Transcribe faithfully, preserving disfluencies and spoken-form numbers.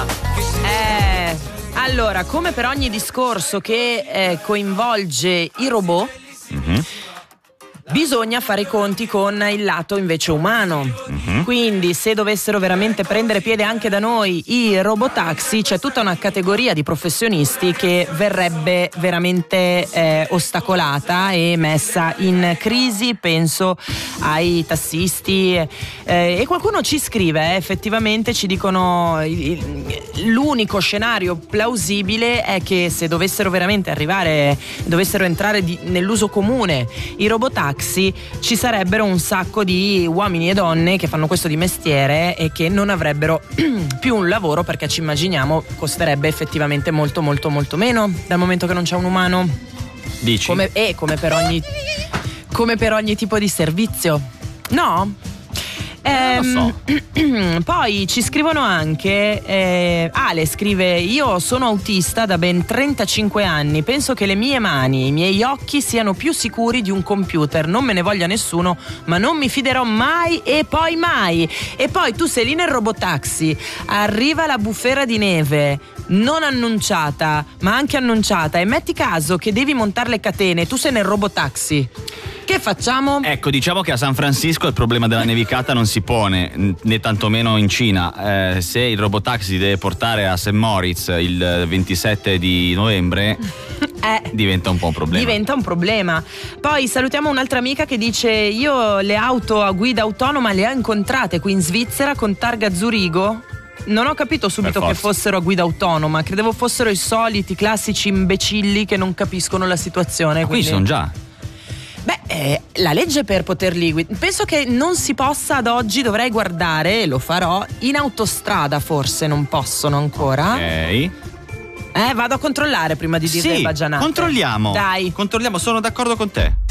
Eh, allora, come per ogni discorso che eh, coinvolge i robot, mm-hmm. bisogna fare i conti con il lato invece umano. Mm-hmm. Quindi se dovessero veramente prendere piede anche da noi i robotaxi, c'è tutta una categoria di professionisti che verrebbe veramente eh, ostacolata e messa in crisi. Penso ai tassisti eh, e qualcuno ci scrive, eh, effettivamente ci dicono l'unico scenario plausibile è che se dovessero veramente arrivare, dovessero entrare di, nell'uso comune i robotaxi, ci sarebbero un sacco di uomini e donne che fanno questo di mestiere e che non avrebbero più un lavoro, perché ci immaginiamo costerebbe effettivamente molto molto molto meno dal momento che non c'è un umano. Dici? Come, e come per ogni come per ogni tipo di servizio, no? Eh, non lo so. Poi ci scrivono anche eh, Ale scrive: io sono autista da ben trentacinque anni, penso che le mie mani, i miei occhi siano più sicuri di un computer, non me ne voglia nessuno, ma non mi fiderò mai e poi mai. E poi tu sei lì nel robotaxi, arriva la bufera di neve non annunciata ma anche annunciata e metti caso che devi montare le catene, tu sei nel robotaxi, che facciamo? Ecco, diciamo che a San Francisco il problema della nevicata non si pone, né tantomeno in Cina. Eh, se il robotaxi deve portare a Saint Moritz il ventisette di novembre, eh, diventa un po' un problema. Diventa un problema. Poi salutiamo un'altra amica che dice: io le auto a guida autonoma le ho incontrate qui in Svizzera con targa Zurigo. Non ho capito subito che fossero a guida autonoma, credevo fossero i soliti classici imbecilli che non capiscono la situazione. Ma quindi... qui sono già. Beh, eh, la legge per poterli guidare, penso che non si possa ad oggi, dovrei guardare, lo farò, in autostrada forse non possono ancora. Ok. Eh, vado a controllare prima di dire sì, baggianate. controlliamo. Dai. Controlliamo, sono d'accordo con te.